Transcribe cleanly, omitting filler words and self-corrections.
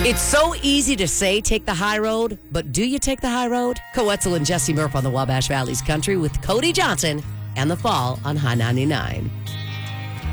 It's so easy to say take the high road, but do you take the high road? Coetzel and Jesse Murph on the Wabash Valley's Country with Cody Johnson and The Fall on High 99.